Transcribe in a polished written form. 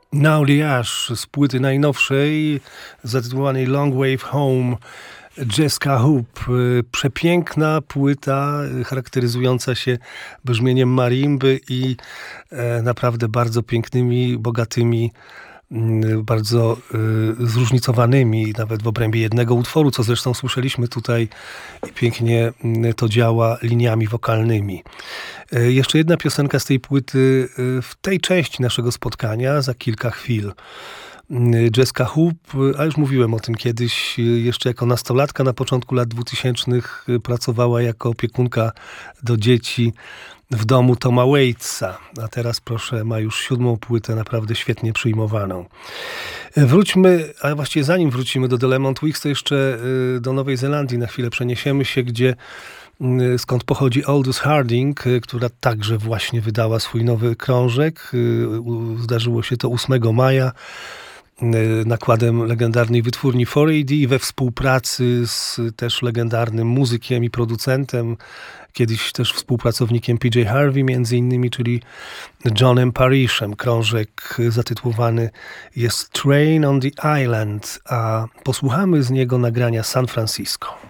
Now the Ash z płyty najnowszej, zatytułowanej Long Wave Home, Jessica Hoop. Przepiękna płyta, charakteryzująca się brzmieniem marimby i naprawdę bardzo pięknymi, bogatymi, bardzo zróżnicowanymi, nawet w obrębie jednego utworu, co zresztą słyszeliśmy tutaj i pięknie to działa liniami wokalnymi. Jeszcze jedna piosenka z tej płyty w tej części naszego spotkania za kilka chwil. Jessica Hoop, a już mówiłem o tym kiedyś, jeszcze jako nastolatka na początku lat 2000 pracowała jako opiekunka do dzieci w domu Toma Waitsa, a teraz proszę, ma już 7. płytę, naprawdę świetnie przyjmowaną. Wróćmy, a właściwie zanim wrócimy do The Lemon Twigs, to jeszcze do Nowej Zelandii na chwilę przeniesiemy się, skąd pochodzi Aldous Harding, która także właśnie wydała swój nowy krążek. Zdarzyło się to 8 maja. Nakładem legendarnej wytwórni 4AD we współpracy z też legendarnym muzykiem i producentem, kiedyś też współpracownikiem PJ Harvey między innymi, czyli Johnem Parishem. Krążek zatytułowany jest Train on the Island, a posłuchamy z niego nagrania San Francisco.